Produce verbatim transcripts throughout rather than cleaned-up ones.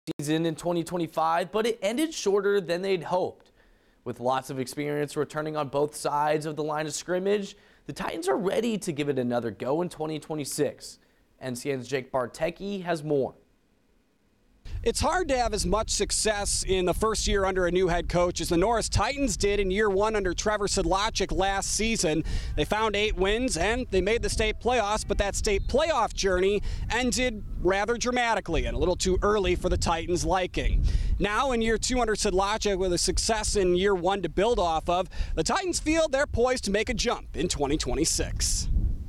season in twenty twenty-five, but it ended shorter than they'd hoped. With lots of experience returning on both sides of the line of scrimmage, the Titans are ready to give it another go in twenty twenty-six. N C N's Jake Bartecki has more. It's hard to have as much success in the first year under a new head coach as the Norris Titans did in year one under Trevor Sedlacek last season. They found eight wins and they made the state playoffs, but that state playoff journey ended rather dramatically and a little too early for the Titans' liking. Now in year two under Sedlacek, with a success in year one to build off of, the Titans feel they're poised to make a jump in twenty twenty-six.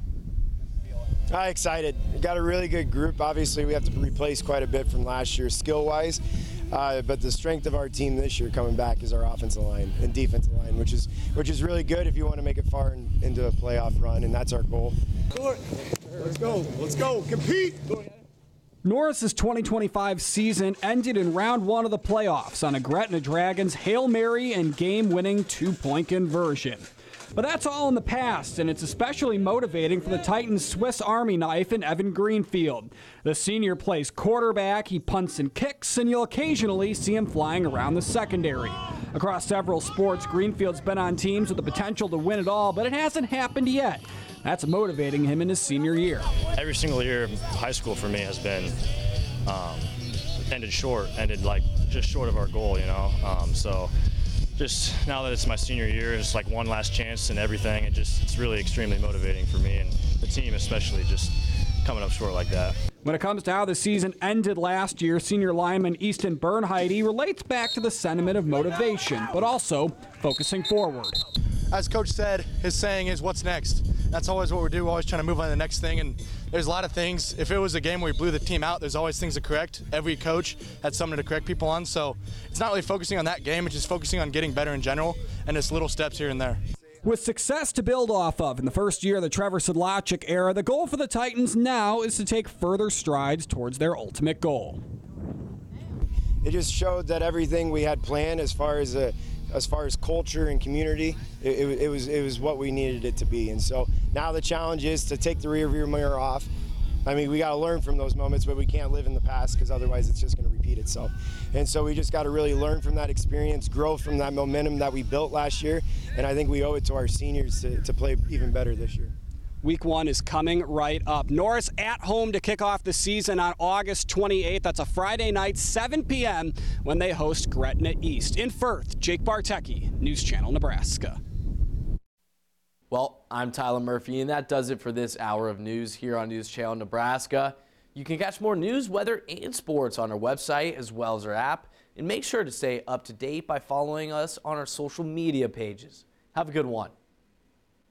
I'm excited. We got a really good group. Obviously, we have to replace quite a bit from last year skill-wise, uh, but the strength of our team this year coming back is our offensive line and defensive line, which is which is really good if you want to make it far in, into a playoff run, and that's our goal. Let's go. Let's go. Compete. Norris's twenty twenty-five season ended in round one of the playoffs on a Gretna Dragons Hail Mary and game-winning two-point conversion. But that's all in the past, and it's especially motivating for the Titans' Swiss Army knife in Evan Greenfield. The senior plays quarterback, he punts and kicks, and you'll occasionally see him flying around the secondary. Across several sports, Greenfield's been on teams with the potential to win it all, but it hasn't happened yet. That's motivating him in his senior year. Every single year, high school for me has been um, ended short, ended like just short of our goal, you know. Um, so. Just now that it's my senior year, it's like one last chance and everything. It just it's really extremely motivating for me and the team, especially just coming up short like that. When it comes to how the season ended last year, senior lineman Easton Bernheide relates back to the sentiment of motivation, but also focusing forward. As Coach said, his saying is, what's next? That's always what we do. We're always trying to move on to the next thing, and there's a lot of things. If it was a game where we blew the team out, there's always things to correct. Every coach had something to correct people on, so it's not really focusing on that game. It's just focusing on getting better in general, and it's little steps here and there. With success to build off of in the first year of the Trevor Sedlacek era, the goal for the Titans now is to take further strides towards their ultimate goal. It just showed that everything we had planned as far as a as far as culture and community, it, it, it was it was what we needed it to be. And so now the challenge is to take the rearview mirror off. I mean, we got to learn from those moments, but we can't live in the past because otherwise it's just going to repeat itself. And so we just got to really learn from that experience, grow from that momentum that we built last year, and I think we owe it to our seniors to, to play even better this year. Week one is coming right up. Norris at home to kick off the season on August twenty-eighth. That's a Friday night, seven p.m. when they host Gretna East. In Firth, Jake Bartecki, News Channel Nebraska. Well, I'm Tyler Murphy, and that does it for this hour of news here on News Channel Nebraska. You can catch more news, weather, and sports on our website as well as our app. And make sure to stay up to date by following us on our social media pages. Have a good one.